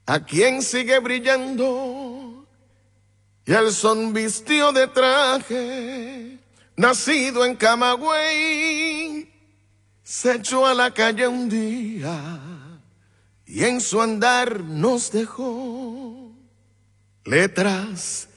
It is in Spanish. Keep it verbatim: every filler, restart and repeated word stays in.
a quien sigue brillando y el son vistió de traje, nacido en Camagüey, se echó a la calle un día y en su andar nos dejó letras